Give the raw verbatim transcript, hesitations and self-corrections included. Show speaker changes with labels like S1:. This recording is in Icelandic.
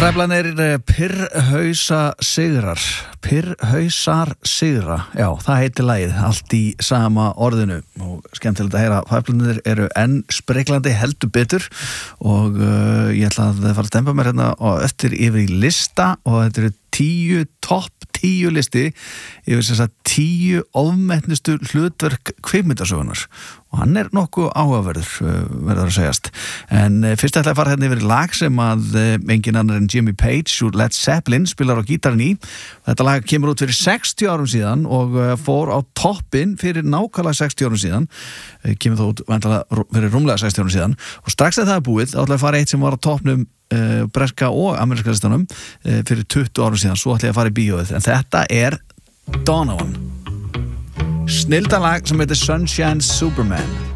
S1: Fræflanir Pirrhausa sigrar Pirrhausar sigra Já, það heitir lagið, allt í sama orðinu og skemmtilegt að heyra Fræflanir eru enn spreglandi heldur betur og uh, ég ætla að fara að stempa mér hérna og eftir yfir í lista og þetta eru tíu, topp tíu listi yfir þess að tíu ofmetnustu hlutverk kvikmyndasögunar og hann er nokkuð áhugaverður verður að segjast en fyrst ætla að fara hérna yfir lag sem að engin annar en Jimmy Page úr Led Zeppelin spilar á gítarinn í þetta lag kemur út fyrir sextíu árum síðan og fór á toppinn fyrir nákvæmlega sextíu árum síðan kemur þó út vantilega fyrir rúmlega sextíu árum síðan og strax að það er búið þá ætla að fara eitt sem var á toppnum Uh, breska og ameríska listanum uh, fyrir tuttugu árum síðan, svo ætla ég að fara í bíóið en þetta er Donovan snildalag sem heitir Sunshine Superman